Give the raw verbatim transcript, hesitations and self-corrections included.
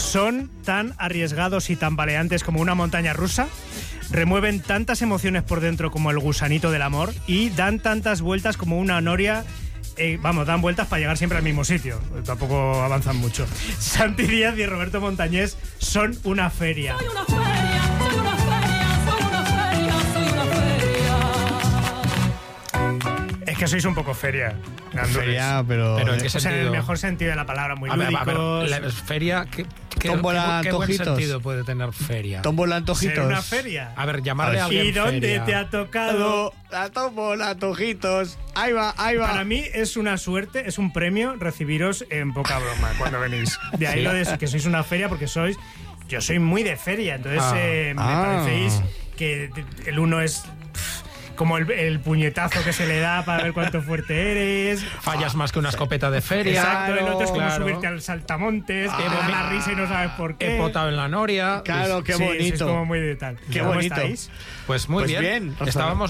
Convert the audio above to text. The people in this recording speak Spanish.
Son tan arriesgados y tambaleantes como una montaña rusa, remueven tantas emociones por dentro como el gusanito del amor y dan tantas vueltas como una noria. Eh, vamos, dan vueltas para llegar siempre al mismo sitio. Tampoco avanzan mucho. Santi Díaz y Roberto Montañés son una feria. Soy una feria, soy una feria, soy una feria, soy una feria. Es que sois un poco feria. Feria, pero... Pero ¿en qué O sea, en sentido? el mejor sentido de la palabra, muy A ver, lúdicos. a ver, la feria, ¿qué, qué, Tómbola, qué, qué buen antojitos. sentido puede tener feria? Tómbola, antojitos. Ser una feria. A ver, llamarle a, A ver, alguien ¿Y dónde feria. te ha tocado? La tómbola, antojitos. Ahí va, ahí va. Para mí es una suerte, es un premio recibiros en poca broma cuando venís. De ahí Sí. lo de que sois una feria, porque sois... Yo soy muy de feria, entonces Ah. eh, me Ah. parecéis que el uno es pff, como el, el puñetazo que se le da para ver cuánto fuerte eres. Fallas más que una escopeta de feria. Exacto, el otro es como claro. subirte al saltamontes, que Ah. te da la risa y no sabes por qué. He potado en la noria. Claro, qué Sí, bonito. Es como muy de tal. Qué ¿Cómo bonito. estáis? Pues muy Pues bien. bien. Estábamos